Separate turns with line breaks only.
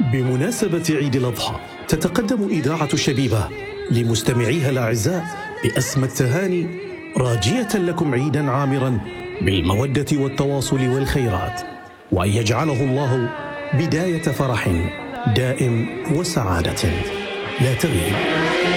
بمناسبة عيد الأضحى تتقدم إذاعة شبيبة لمستمعيها الأعزاء بأسمى التهاني راجية لكم عيدا عامرا بالمودة والتواصل والخيرات، وأن يجعله الله بداية فرح دائم وسعادة لا تغيب.